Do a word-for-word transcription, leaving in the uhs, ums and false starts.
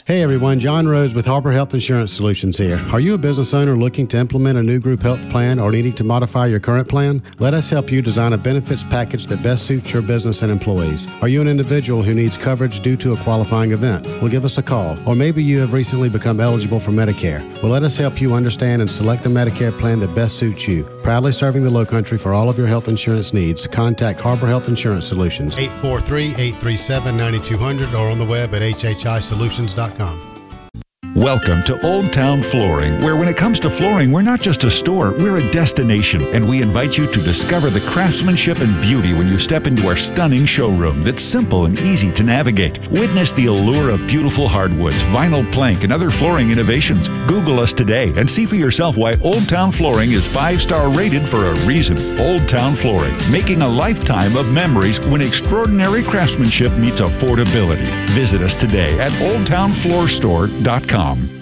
Hey everyone, John Rose with Harbor Health Insurance Solutions here. Are you a business owner looking to implement a new group health plan or needing to modify your current plan? Let us help you design a benefits package that best suits your business and employees. Are you an individual who needs coverage due to a qualifying event? Well, give us a call. Or maybe you have recently become eligible for Medicare. Well, let us help you understand and select the Medicare plan that best suits you. Proudly serving the Lowcountry for all of your health insurance needs. Contact Harbor Health Insurance Solutions. eight four three, eight three seven, nine two zero zero or on the web at h h i solutions dot com. Welcome to Old Town Flooring, where when it comes to flooring, we're not just a store, we're a destination, and we invite you to discover the craftsmanship and beauty when you step into our stunning showroom that's simple and easy to navigate. Witness the allure of beautiful hardwoods, vinyl plank, and other flooring innovations. Google us today and see for yourself why Old Town Flooring is five-star rated for a reason. Old Town Flooring, making a lifetime of memories when extraordinary craftsmanship meets affordability. Visit us today at old town floor store dot com.